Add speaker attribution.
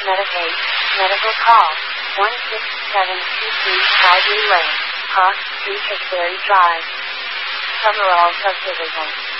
Speaker 1: Medicaid, medical call, 16723 Skyview Lane, Hawk Street, Hickory Drive. Summerall Subdivision.